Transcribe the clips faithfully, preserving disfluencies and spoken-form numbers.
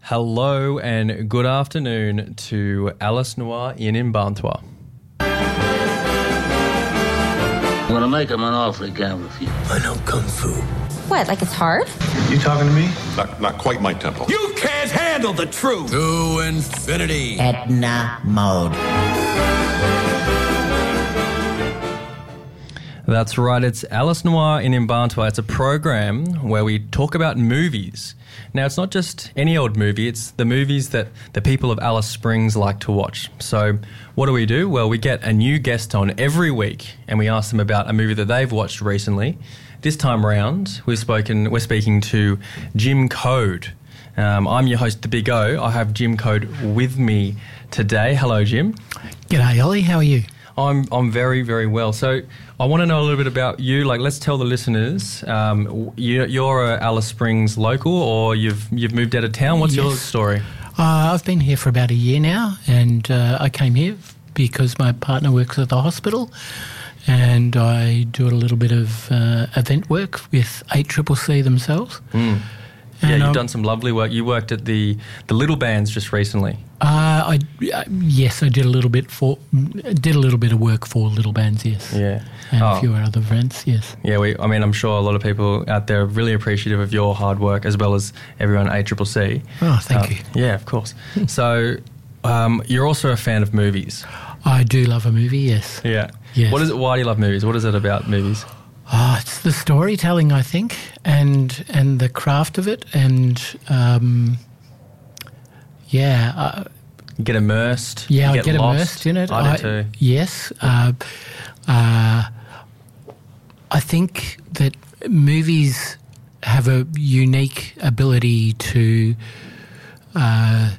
Hello and good afternoon to Alice Noir in Mbantua. I'm going to make him an offer he can't refuse. I know Kung Fu. What, like it's hard? You talking to me? Not, not quite my tempo. You can't handle the truth! To infinity. Edna mode. That's right, it's Alice Noir in Mbantua. It's a program where we talk about movies. Now, it's not just any old movie, it's the movies that the people of Alice Springs like to watch. So what do we do? Well, we get a new guest on every week and we ask them about a movie that they've watched recently. This time round, we've spoken, we're speaking to Jim Code. Um, I'm your host, The Big O. I have Jim Code with me today. Hello, Jim. G'day, Ollie. How are you? I'm I'm very, very well. So I want to know a little bit about you. Like, let's tell the listeners, um, you, you're a Alice Springs local or you've you've moved out of town. What's Yes. your story? Uh, I've been here for about a year now, and uh, I came here because my partner works at the hospital, and I do a little bit of uh, event work with eight C C C themselves. Mm. Yeah, And, you've um, done some lovely work. You worked at the, the Little Bands just recently. Uh, I uh, yes, I did a little bit for did a little bit of work for Little Bands, yes, Yeah. and Oh. a few other friends, yes. Yeah, we. I mean, I'm sure a lot of people out there are really appreciative of your hard work as well as everyone at A C C C. Oh, thank Uh, you. Yeah, of course. So um, you're also a fan of movies. I do love a movie, yes. Yeah. Yes. What is it? Why do you love movies? What is it about movies? Oh, it's the storytelling, I think, and and the craft of it, and um, yeah, uh, You get immersed. yeah, you I get, get lost. immersed in it. I do too. Yes, uh, uh, I think that movies have a unique ability to uh,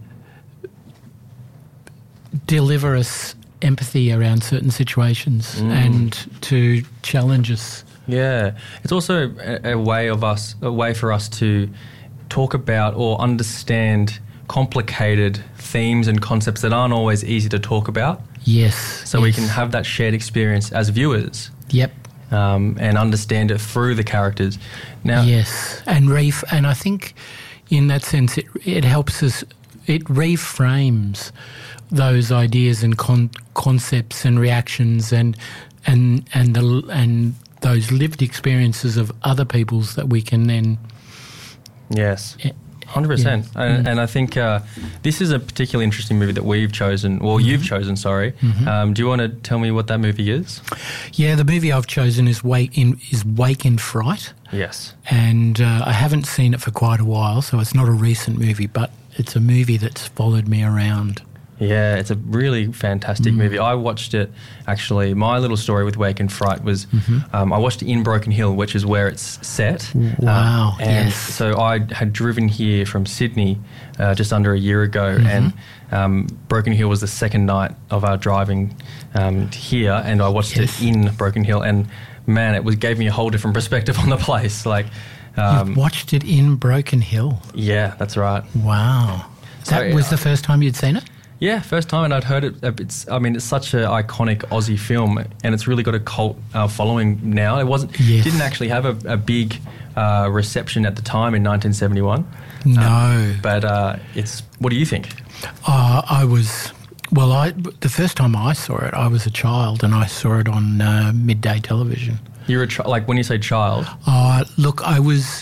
deliver us empathy around certain situations Mm. and to challenge us. Yeah, it's also a, a way of us, a way for us to talk about or understand complicated themes and concepts that aren't always easy to talk about. Yes. So we yes. can have that shared experience as viewers Yep. um, and understand it through the characters. Now, Yes, and ref- and I think in that sense it it helps us. It reframes those ideas and con- concepts and reactions and and and the and those lived experiences of other people's that we can then. yes. eh, one hundred percent. Yeah. And, Mm. and I think uh, this is a particularly interesting movie that we've chosen, well, you've chosen, sorry. Mm-hmm. Um, do you want to tell me what that movie is? Yeah, the movie I've chosen is Wake in is Wake in Fright, Yes. and uh, I haven't seen it for quite a while, so it's not a recent movie, but it's a movie that's followed me around. Yeah, it's a really fantastic Mm. movie. I watched it, actually. My little story with Wake and Fright was Mm-hmm. um, I watched it in Broken Hill, which is where it's set. Wow, Uh, and yes. so I had driven here from Sydney uh, just under a year ago, Mm-hmm. and um, Broken Hill was the second night of our driving um, here, and I watched Yes. it in Broken Hill, and man, it was gave me a whole different perspective on the place. Like, um, You've watched it in Broken Hill. yeah, that's right. Wow. So, That was uh, the first time you'd seen it? Yeah, first time, and I'd heard it. It's, I mean, it's such an iconic Aussie film, and it's really got a cult uh, following now. It wasn't, Yes. didn't actually have a, a big uh, reception at the time in nineteen seventy-one. No. Um, but uh, it's. What do you think? Uh, I was, well, I the first time I saw it, I was a child and I saw it on uh, midday television. You're a chi- like when you say child. Uh, look, I was,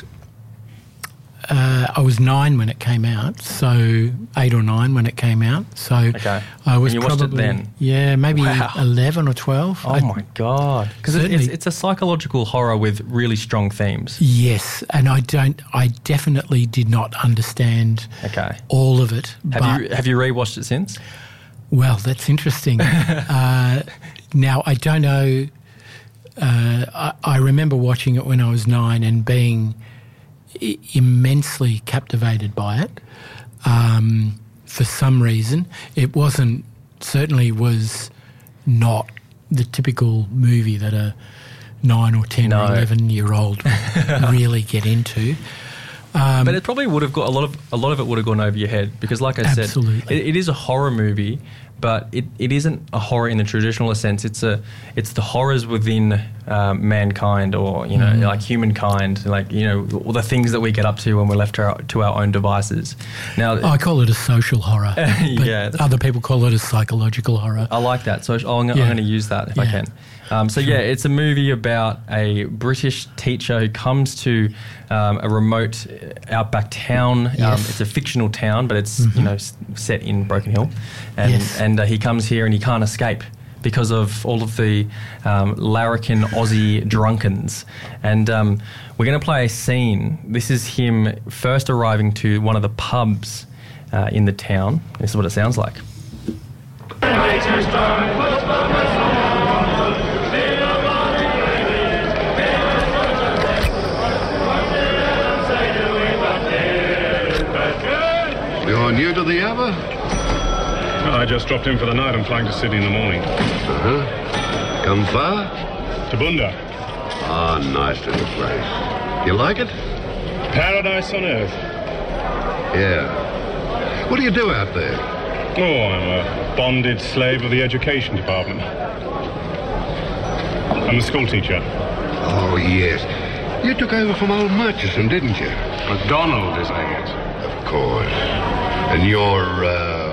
uh, I was nine when it came out, so eight or nine when it came out. So Okay. I was And you watched it probably, then? yeah, maybe Wow. eleven or twelve. Oh I- my god! Because it's, Certainly. it's a psychological horror with really strong themes. Yes, and I don't, I definitely did not understand Okay. all of it. Have but you have you rewatched it since? Well, that's interesting. uh, now, I don't know. Uh, I, I remember watching it when I was nine and being I- immensely captivated by it. Um, for some reason, it wasn't, certainly was not the typical movie that a nine or ten No. or eleven year old would really get into. but it probably would have got a lot of a lot of it would have gone over your head because, like I Absolutely. said, it, it is a horror movie, but it, it isn't a horror in the traditional sense. It's a it's the horrors within um, mankind, or you know, mm. like humankind, like you know, all the things that we get up to when we're left to our, to our own devices. Now, oh, I call it a social horror. yeah, but other people call it a psychological horror. I like that, so I'm, I'm yeah. going to use that if yeah. I can. Um, so sure. yeah, it's a movie about a British teacher who comes to um, a remote outback town. Yes. Um, it's a fictional town, but it's mm-hmm. you know s- set in Broken Hill, and yes. and uh, he comes here and he can't escape because of all of the um, larrikin Aussie drunkens. And um, we're going to play a scene. This is him first arriving to one of the pubs uh, in the town. This is what it sounds like. You're new to the Ava? I just dropped in for the night. I'm flying to Sydney in the morning. Uh-huh. Come far? To Bunda. Ah, nice little place. You like it? Paradise on earth. Yeah. What do you do out there? Oh, I'm a bonded slave of the education department. I'm a school teacher. Oh, yes. You took over from old Murchison, didn't you? MacDonald, isn't it? Of course. And you're, uh...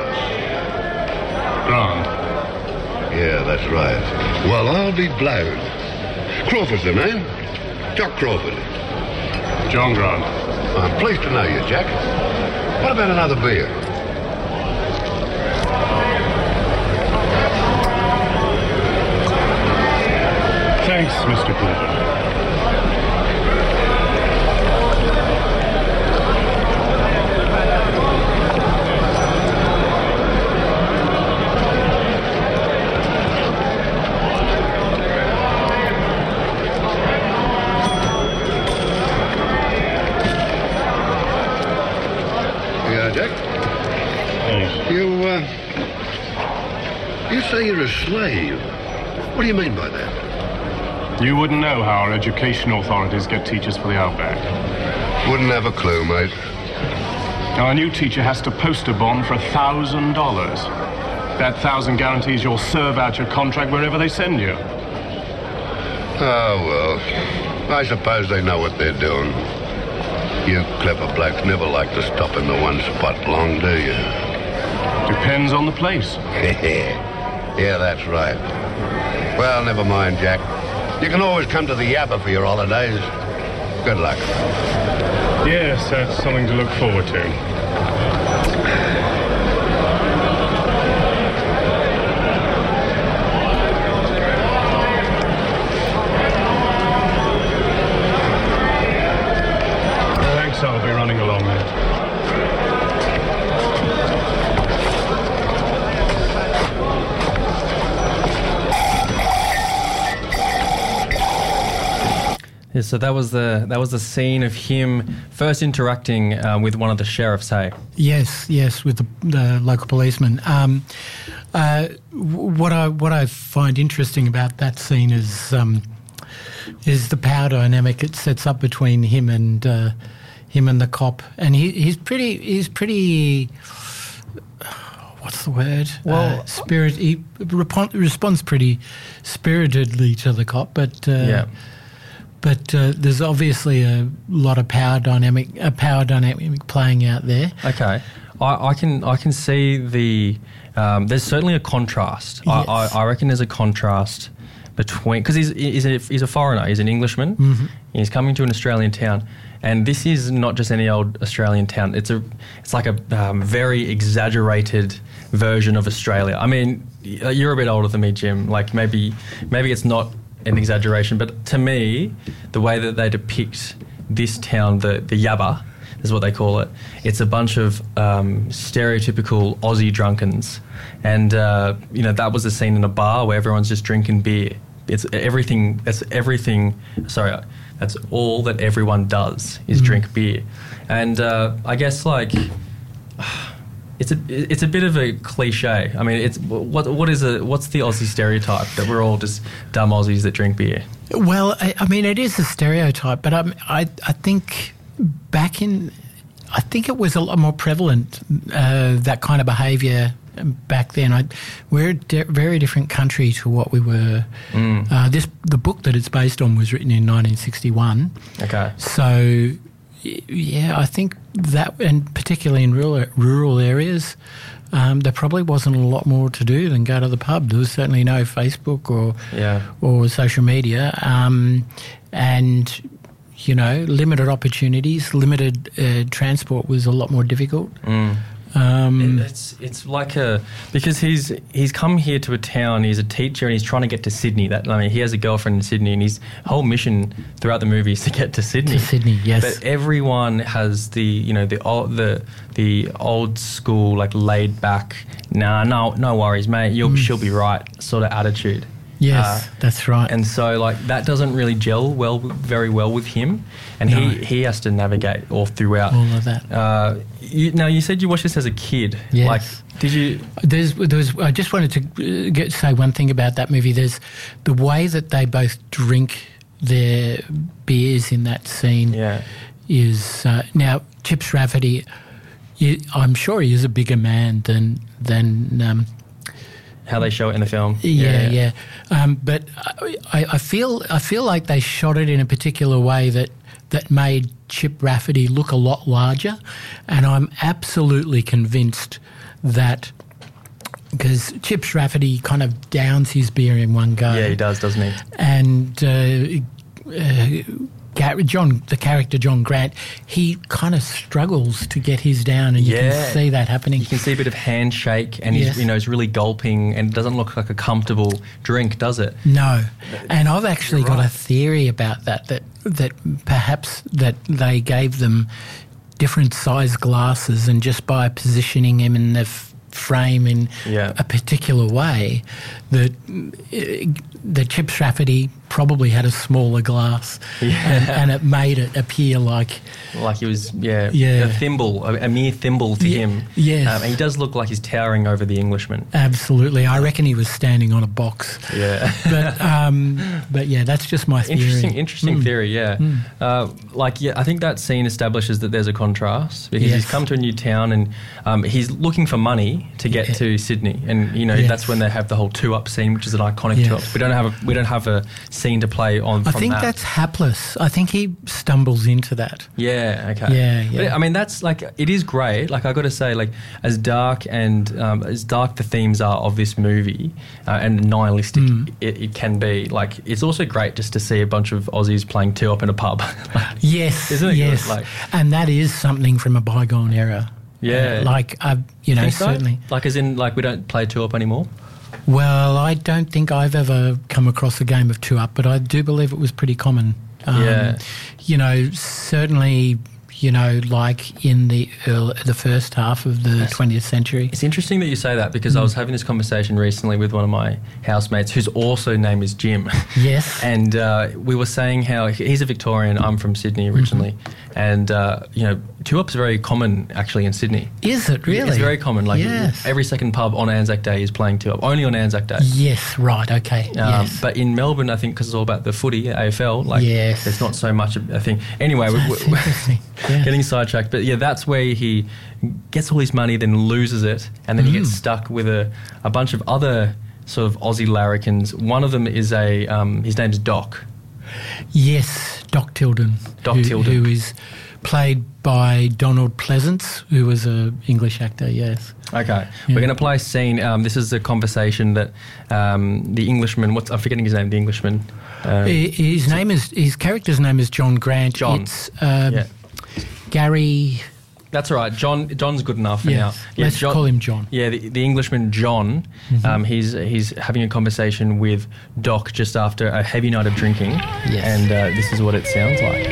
Grant. Yeah, that's right. Well, I'll be blowed. Crawford's the name. Jock Crawford. John Grant. I'm pleased to know you, Jack. What about another beer? Thanks, Mister Crawford. You, uh, you say you're a slave. What do you mean by that? You wouldn't know how our education authorities get teachers for the outback. Wouldn't have a clue, mate. Our new teacher has to post a bond for a thousand dollars. That thousand guarantees you'll serve out your contract wherever they send you. Oh, well, I suppose they know what they're doing. You clever blokes never like to stop in the one spot long, do you? Depends on the place. Yeah, that's right. Well, never mind, Jack. You can always come to the Yappa for your holidays. Good luck. Yes, that's something to look forward to. I'll be running along there. Yeah, so that was the that was the scene of him first interacting uh, with one of the sheriffs. Hey, yes, yes, with the, the local policeman. Um, uh, what I what I find interesting about that scene is um, is the power dynamic it sets up between him and. Uh, Him and the cop, and he, he's pretty. He's pretty. What's the word? Well, uh, spirit. He repon- responds pretty spiritedly to the cop, but uh, yeah. But uh, there's obviously a lot of power dynamic, a power dynamic playing out there. Okay, I, I can I can see the. Um, there's certainly a contrast. Yes. I, I, I reckon there's a contrast between because he's he's a, he's a foreigner. He's an Englishman. Mm-hmm. He's coming to an Australian town. And this is not just any old Australian town. It's a, it's like a um, very exaggerated version of Australia. I mean, you're a bit older than me, Jim. Like maybe, maybe it's not an exaggeration, but to me, the way that they depict this town, the the Yabba, is what they call it. It's a bunch of um, stereotypical Aussie drunkens, and uh, you know that was a scene in a bar where everyone's just drinking beer. It's everything. That's everything. Sorry. That's all that everyone does is mm. drink beer, and uh, I guess like it's a it's a bit of a cliche. I mean, it's what what is a what's the Aussie stereotype that we're all just dumb Aussies that drink beer? Well, I, I mean, it is a stereotype, but um, I I think back in I think it was a lot more prevalent uh, that kind of behaviour back then. I, we're a de- very different country to what we were. Mm. Uh, this the book that it's based on was written in nineteen sixty-one. Okay. So, y- yeah, I think that, and particularly in rural rural areas, um, there probably wasn't a lot more to do than go to the pub. There was certainly no Facebook or Yeah. or social media, um, and you know, limited opportunities, limited uh, transport was a lot more difficult. Mm. Um, It's it's like a because he's he's come here to a town. He's a teacher and he's trying to get to Sydney. That I mean, he has a girlfriend in Sydney, and his whole mission throughout the movie is to get to Sydney. To Sydney, yes. But everyone has the you know the old the the old school like laid back. Nah, no no worries, mate. You'll Mm. she'll be right sort of attitude. yes, Uh, that's right. And so, like, that doesn't really gel well, very well with him, and No. he, he has to navigate all throughout. All of that. Uh, you, now, you said you watched this as a kid. Yes. Like, did you? There's, there's. I just wanted to uh, get say one thing about that movie. There's the way that they both drink their beers in that scene. Yeah. Is uh, now Chips Rafferty. You, I'm sure he is a bigger man than than. Um, How they show it in the film? Yeah, yeah. Um, but I, I feel I feel like they shot it in a particular way that that made Chip Rafferty look a lot larger, and I'm absolutely convinced that because Chips Rafferty kind of downs his beer in one go. Yeah, he does, doesn't he? And uh, uh, Gar- John, the character John Grant, he kind of struggles to get his down, and you Yeah. can see that happening. You can see a bit of handshake, and Yes. he's you know he's really gulping, and it doesn't look like a comfortable drink, does it? No, and I've actually You're got right. a theory about that. That that perhaps that they gave them different size glasses, and just by positioning him in the f- frame in Yeah. a particular way, that uh, the Chips Rafferty probably had a smaller glass, Yeah. and, and it made it appear like Like he was, yeah, Yeah. a thimble, a, a mere thimble to Ye- him. yes. Um, and he does look like he's towering over the Englishman. absolutely. I reckon he was standing on a box. Yeah. But um, but yeah, that's just my theory. Interesting, interesting Mm. theory. Yeah, uh, like yeah, I think that scene establishes that there's a contrast because he's Yes. come to a new town and um, he's looking for money to get Yeah. to Sydney, and you know Yes. that's when they have the whole two up scene, which is an iconic Yes. two up. We don't have a we don't have a scene to play on. I from think that. that's hapless. I think he stumbles into that. Yeah. Okay. Yeah, yeah. But, I mean, that's like it is great. Like I got to say, like as dark and um, as dark the themes are of this movie uh, and nihilistic Mm. it, it can be. Like it's also great just to see a bunch of Aussies playing two up in a pub. Like, Yes, Isn't it good? yes, Like- and that is something from a bygone era. Yeah. Uh, like I, you know, think so? certainly. Like as in, like we don't play two up anymore. Well, I don't think I've ever come across a game of two up, but I do believe it was pretty common. Um, Yeah. You know, certainly. You know, like in the early, the first half of the twentieth century. It's interesting that you say that because I was having this conversation recently with one of my housemates whose also name is Jim. Yes. And uh, we were saying how he's a Victorian, I'm from Sydney originally. Mm-hmm. And, uh, you know, two up's very common actually in Sydney. Is it really? It's very common. Like Yes. every second pub on Anzac Day is playing two up, only on Anzac Day. Yes, right, okay. Um, yes. But in Melbourne, I think because it's all about the footy, A F L, like Yes. there's not so much a thing. Anyway, we, That's we, interesting. Yeah. getting sidetracked. But yeah, that's where he gets all his money, then loses it, and then he gets Mm. stuck with a, a bunch of other sort of Aussie larrikins. One of them is a, um, his name's Doc. Yes, Doc Tilden. Doc who, Tilden. Who is played by Donald Pleasance, who was an English actor, yes. Okay, Yeah. we're going to play a scene. Um, this is a conversation that um, the Englishman, what's I'm forgetting his name, the Englishman. Uh, Hi- his name is, his character's name is John Grant. John. It's um, Yeah. Gary... That's all right. John. John's good enough for Yes, now. let's call him John. Yeah, the, the Englishman John. Mm-hmm. Um, he's he's having a conversation with Doc just after a heavy night of drinking. Yes. And uh, this is what it sounds like.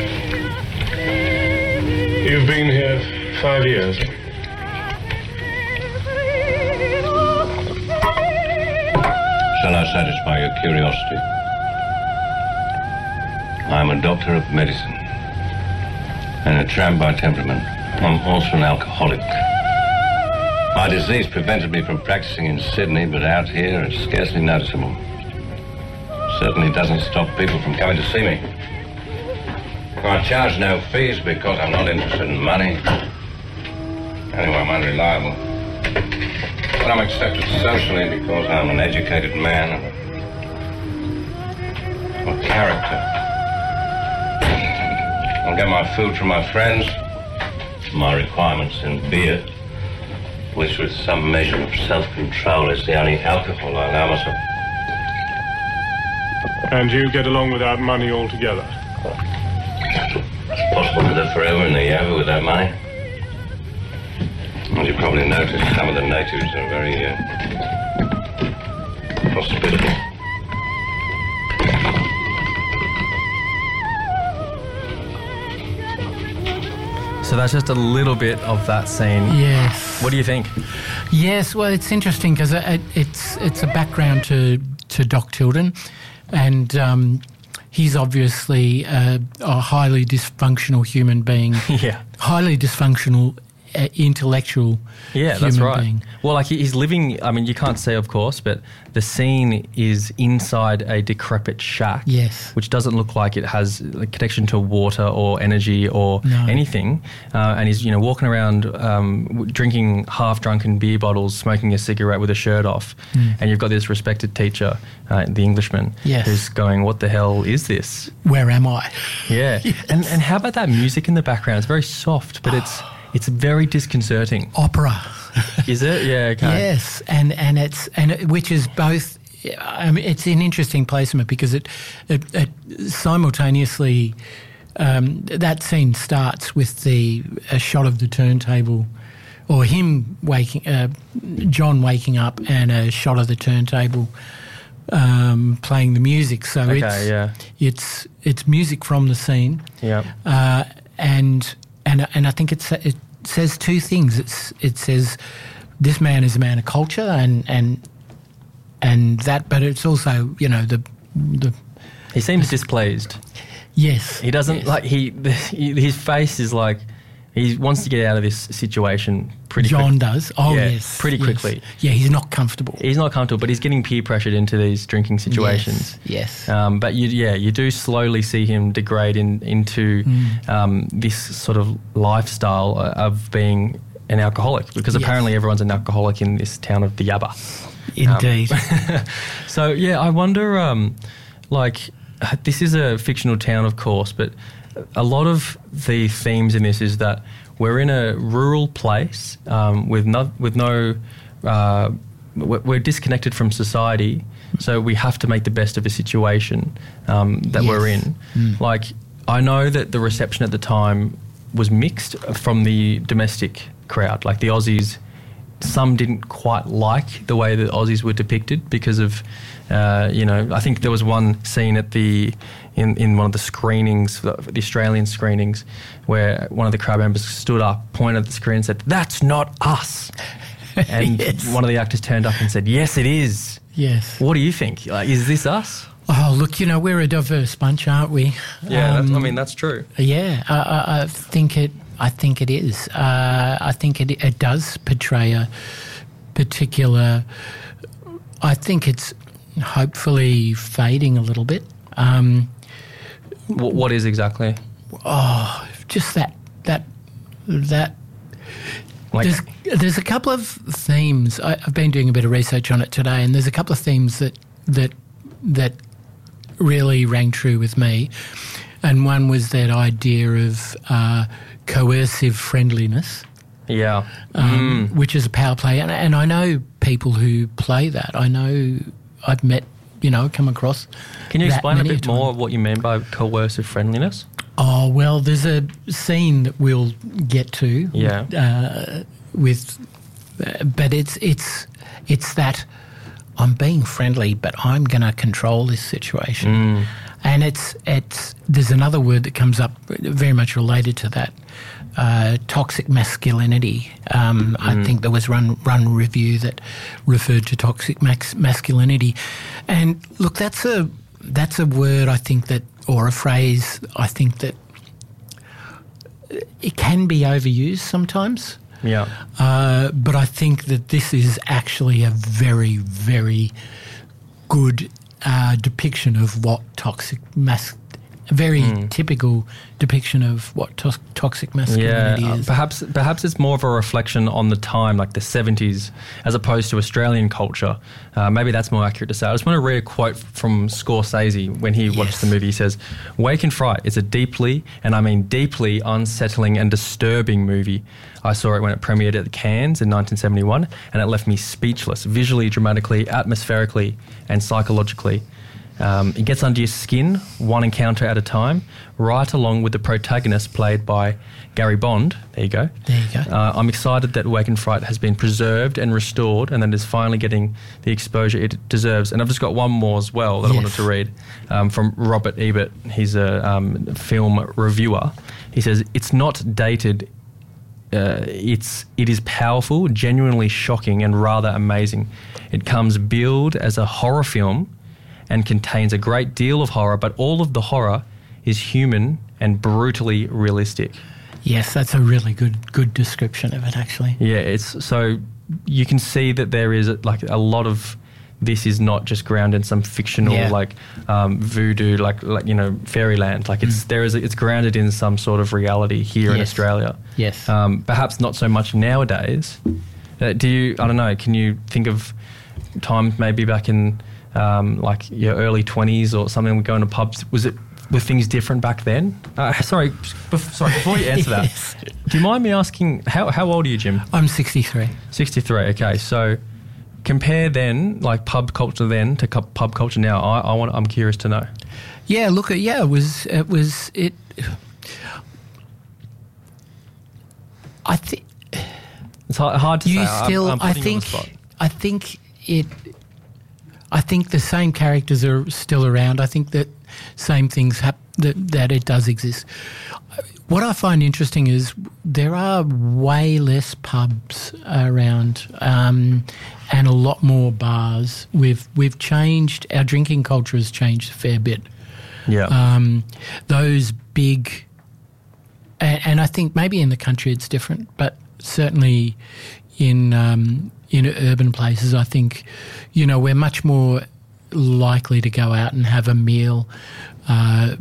You've been here five years. Shall I satisfy your curiosity? I'm a doctor of medicine and a tramp by temperament. I'm also an alcoholic. My disease prevented me from practicing in Sydney, but out here it's scarcely noticeable. Certainly doesn't stop people from coming to see me. I charge no fees because I'm not interested in money. Anyway, I'm unreliable. But I'm accepted socially because I'm an educated man of character. I'll get my food from my friends, my requirements in beer, which with some measure of self-control is the only alcohol I allow myself. And you get along without money altogether? It's possible to live forever in the Yava without money. As you probably noticed, some of the natives are very uh, hospitable. So that's just a little bit of that scene. Yes. What do you think? Yes, well, it's interesting because it, it's it's a background to, to Doc Tilden, and um, he's obviously a, a highly dysfunctional human being. Yeah. Highly dysfunctional uh, intellectual Yeah, human that's right. being. Well, like he- he's living, I mean, you can't say, of course, but the scene is inside a decrepit shack. Yes. Which doesn't look like it has a connection to water or energy or No. anything. Uh, and he's, you know, walking around um, w- drinking half-drunken beer bottles, smoking a cigarette with a shirt off. Mm. And you've got this respected teacher, uh, the Englishman, Yes. who's going, what the hell is this? Where am I? Yeah. And, and how about that music in the background? It's very soft, but it's it's very disconcerting. Opera. Is it? Yeah, okay. Yes, and and it's and it, which is both. I mean, it's an interesting placement because it it, it simultaneously um, that scene starts with the a shot of the turntable, or him waking, uh, John waking up, and a shot of the turntable um, playing the music. So Okay, it's yeah. it's it's music from the scene. Yeah. Uh, and and and I think it's it says two things. It's it says this man is a man of culture, and and and that, but it's also, you know, the the He seems displeased. yes, He doesn't yes. like he, he. His face is like he wants to get out of this situation pretty. John quick. does. Oh Yeah, yes, pretty yes. quickly. Yeah, he's not comfortable. He's not comfortable, but he's getting peer pressured into these drinking situations. Yes. yes. Um, but you, yeah, you do slowly see him degrade in, into Mm. um, this sort of lifestyle uh, of being an alcoholic, because Yes. apparently everyone's an alcoholic in this town of Diaba. Indeed. So yeah, I wonder, um, like, uh, this is a fictional town, of course, but a lot of the themes in this is that we're in a rural place um, with no, with no, uh, we're we're disconnected from society, so we have to make the best of a situation um, that Yes. we're in. Mm. Like, I know that the reception at the time was mixed from the domestic crowd, like the Aussies. Some didn't quite like the way the Aussies were depicted because of, uh, you know, I think there was one scene at the in, in one of the screenings, the the Australian screenings, where one of the crowd members stood up, pointed at the screen and said, "That's not us." And Yes. one of the actors turned up and said, "Yes, it is." Yes. What do you think? Like, is this us? Oh, look, you know, we're a diverse bunch, aren't we? Yeah, that's, I Um, mean, that's true. Yeah, I, I, I think it. I think it is. Uh, I think it, it does portray a particular. I think it's hopefully fading a little bit. Um, What, what is exactly? oh, just that that that. Like, There's, there's a couple of themes. I, I've been doing a bit of research on it today, and there's a couple of themes that that that really rang true with me. And one was that idea of uh, coercive friendliness, yeah. um, which is a power play. And, and I know people who play that. I know I've met, you know, come across. Can you that explain a many bit times. more what you mean by coercive friendliness? Oh, well, there's a scene that we'll get to. Yeah. Uh, with, uh, but it's it's it's that I'm being friendly, but I'm going to control this situation. Mm. And it's it's there's another word that comes up very much related to that, uh, toxic masculinity. Um, I think there was run run review that referred to toxic max, masculinity, and look, that's a that's a word I think that, or a phrase I think that it can be overused sometimes. Yeah. Uh, but I think that this is actually a very, very good uh, depiction of what toxic mas- A very Mm. typical depiction of what to- toxic masculinity Yeah, uh, is. perhaps perhaps it's more of a reflection on the time, like the seventies, as opposed to Australian culture. Uh, maybe that's more accurate to say. I just want to read a quote from Scorsese when he watched Yes. the movie. He says, "Wake and Fright is a deeply, and I mean deeply, unsettling and disturbing movie. I saw it when it premiered at Cannes in nineteen seventy-one, and it left me speechless, visually, dramatically, atmospherically, and psychologically. Um, it gets under your skin, one encounter at a time, right along with the protagonist played by Gary Bond." There you go. There you go. Uh, I'm excited that Wake and Fright has been preserved and restored, and that it is finally getting the exposure it deserves. And I've just got one more as well that I Yes. wanted to read um, from Robert Ebert. He's a um, film reviewer. He says, "It's not dated. Uh, it's it is powerful, genuinely shocking, and rather amazing. It comes billed as a horror film and contains a great deal of horror, but all of the horror is human and brutally realistic." Yes, that's a really good good description of it, actually. Yeah, it's so you can see that there is like a lot of this is not just grounded in some fictional Yeah. like um, voodoo, like like you know fairyland. Like it's there is a, it's grounded in some sort of reality here in Yes. Australia. Yes. Um, perhaps not so much nowadays. Uh, do you? I don't know. Can you think of times maybe back in um, like your early twenties or something? We go into pubs. Was it? Were things different back then? Uh, sorry, bef- sorry. Before you answer that, Yes. do you mind me asking how how old are you, Jim? I'm sixty-three. sixty-three. Okay, so compare then, like pub culture then to cu- pub culture now. I, I want. I'm curious to know. Yeah, look, at yeah, it was it was it. I think It's hard, hard to you say. I'm- still. I'm I putting you on think. the spot. I think it. I think the same characters are still around. I think that same things hap- that that it does exist. What I find interesting is there are way less pubs around, um, and a lot more bars. We've we've changed. Our drinking culture has changed a fair bit. Yeah. Um, those big, and, and I think maybe in the country it's different, but certainly in um, in urban places, I think, you know, we're much more likely to go out and have a meal. Uh,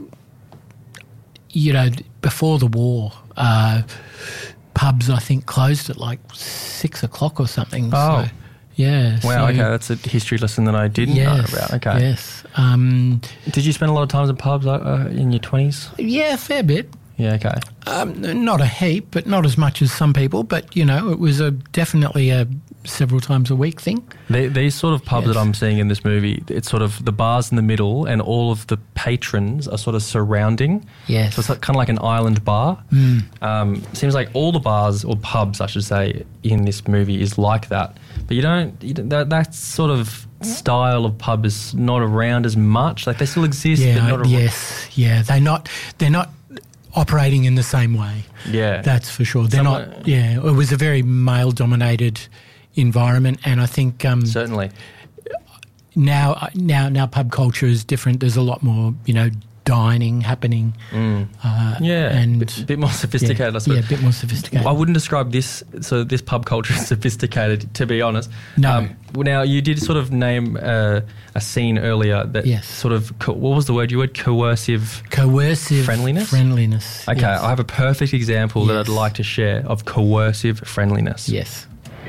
you know, before the war, uh, pubs I think closed at like six o'clock or something. Oh. So, yeah. Wow. so- Okay, that's a history lesson that I didn't Yes. know about. Okay. Yes. Um, Did you spend a lot of times in pubs uh, in your twenties? yeah, a fair bit. Yeah. Okay. Um, not a heap, but not as much as some people. But you know, it was a definitely a several times a week thing. The, these sort of pubs Yes. that I'm seeing in this movie, it's sort of the bars in the middle and all of the patrons are sort of surrounding. Yes. So it's like, kind of like an island bar. Mm. Um, seems like all the bars or pubs, I should say, in this movie is like that. But you don't, you don't that, that sort of style of pub is not around as much. Like they still exist. but Yeah. not a- yes. Yeah. They're not. They're not operating in the same way. Yeah. That's for sure. They're Somewhat- not. Yeah. It was a very male-dominated environment, and I think um, Certainly. now, now, now, pub culture is different. There's a lot more, you know, dining happening. Mm. Uh, Yeah. and a bit, bit more sophisticated, yeah, I suppose. yeah, a bit more sophisticated. I wouldn't describe this, so this pub culture is sophisticated, to be honest. No. well, now, you did sort of name uh, a scene earlier that Yes. sort of, co- what was the word you word? Coercive. Coercive Friendliness? Friendliness. Okay, yes. I have a perfect example that Yes. I'd like to share of coercive friendliness. Yes.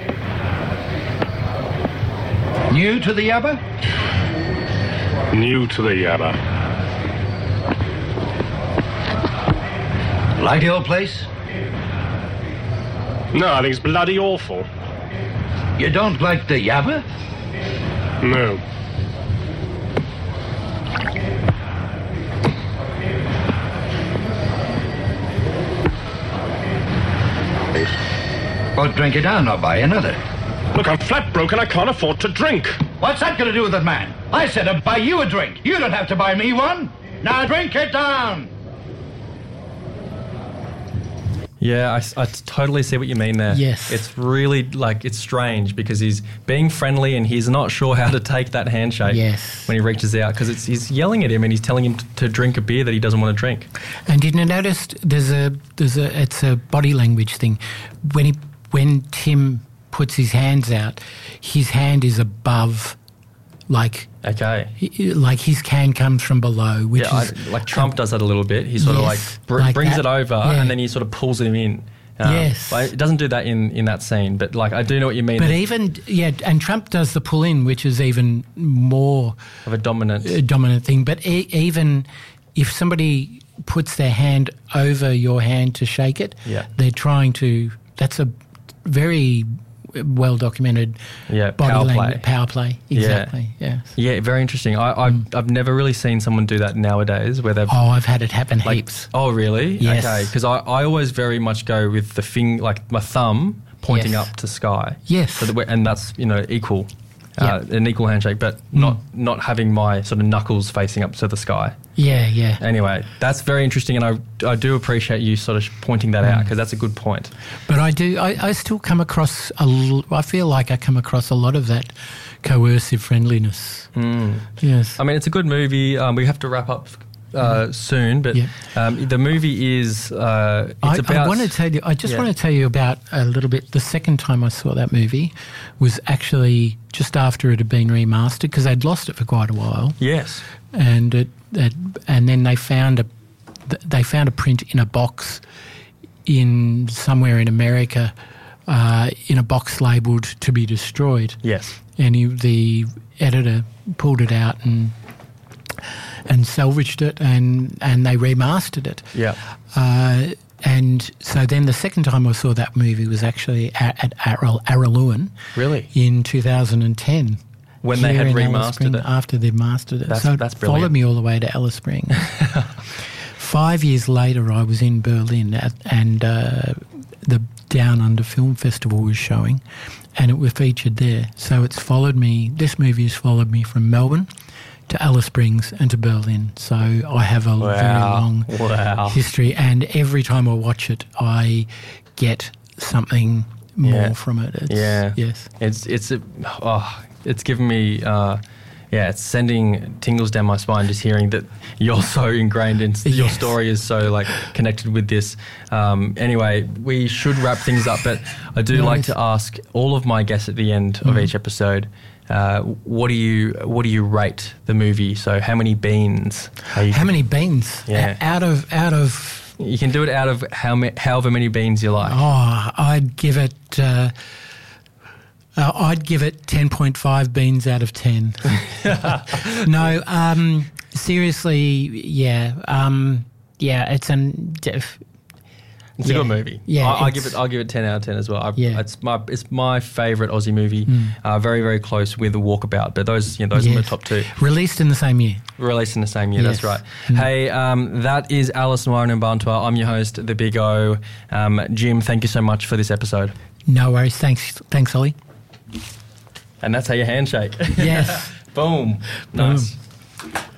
New to the Yabba? New to the Yabba. Like the old place? No, I think it's bloody awful. You don't like the Yabba? No. Well, drink it down or buy another. Look, I'm flat broke and I can't afford to drink. What's that going to do with it, man? I said I'd buy you a drink. You don't have to buy me one. Now drink it down. Yeah, I, s- I totally see what you mean there. Yes. It's really, like, it's strange because he's being friendly and he's not sure how to take that handshake Yes. when he reaches out because it's he's yelling at him and he's telling him t- to drink a beer that he doesn't want to drink. And didn't you notice there's a there's a it's a body language thing. When he when Tim puts his hands out, his hand is above Like, Okay. he- like his can comes from below, which Yeah, is I, like Trump does that a little bit. He sort of like, Yes, br- like brings that. it over Yeah. and then he sort of pulls him in. Um, Yes. but it doesn't do that in, in that scene, but like I do know what you mean. But There's even yeah, and Trump does the pull in, which is even more of a dominant. a dominant thing. But e- even if somebody puts their hand over your hand to shake it, Yeah. they're trying to. That's a very well documented Yeah, body power language play. power play. Exactly. Yeah. Yeah, very interesting. I, I've, I've never really seen someone do that nowadays where they've. Oh, I've had it happen like, heaps. Oh, really? Yes. Okay, because I, I always very much go with the thing, like my thumb pointing Yes. up to sky. Yes. So that we're- and that's, you know, equal. Uh, Yeah. an equal handshake, but not not having my sort of knuckles facing up to the sky. Yeah, yeah. Anyway, that's very interesting, and I, I do appreciate you sort of pointing that out because that's a good point. But I do. I, I still come across. A, l- I feel like I come across a lot of that coercive friendliness. Hmm. Yes. I mean, it's a good movie. Um, we have to wrap up uh, soon, but Yeah. um, the movie is uh, it's I, about. I want to tell you. I just Yeah. want to tell you about a little bit. The second time I saw that movie was actually just after it had been remastered because they'd lost it for quite a while, Yes. and it, it and then they found a they found a print in a box in somewhere in America, uh, in a box labelled to be destroyed. Yes. And he, the editor pulled it out and and salvaged it, and, and they remastered it. Yeah. Uh, and so then the second time I saw that movie was actually at, at Arral, Araluen Really? in two thousand ten. When they here had in Alice remastered Springs, it. After they'd mastered it. That's- so it that's followed brilliant. me all the way to Alice Springs. Five years later, I was in Berlin at, and uh, the Down Under Film Festival was showing, and it was featured there. So it's followed me, this movie has followed me from Melbourne to Alice Springs and to Berlin. So I have a very Wow. long Wow. history, and every time I watch it, I get something more Yeah. from it. It's, Yeah. Yes. It's it's a, oh, it's given me uh, yeah, it's sending tingles down my spine just hearing that you're so ingrained in your Yes. story is so like connected with this. Um, anyway, we should wrap things up, but I do No like worries. to ask all of my guests at the end of each episode. Uh, what do you what do you rate the movie? So how many beans? Are you, How many beans? Yeah. O- Out of out of You can do it out of how ma- however many beans you like. oh, I'd give it. Uh, uh, I'd give it ten point five beans out of ten. No, um, seriously, yeah, um, yeah. It's an. Def, It's yeah. a good movie. Yeah, I, I it's- give it. I'll give it ten out of ten as well. I, Yeah. Hmm. it's my it's my favorite Aussie movie. Uh, very very close with Walkabout, but those you know, those are my yes. top two. Released in the same year. Released in the same year. That's Yes. right. Hey, um, that is Alice Noir in Bantua. I'm your host, the Big O. Um, Jim, thank you so much for this episode. No worries. Thanks, thanks, Ollie. And that's how you handshake. Yes. Boom. Nice.